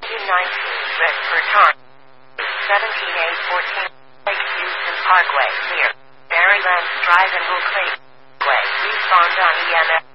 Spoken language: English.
U19, red for time. 17814, Lake Houston Parkway, near Maryland Drive and Will Clay Way. Respond on EMF.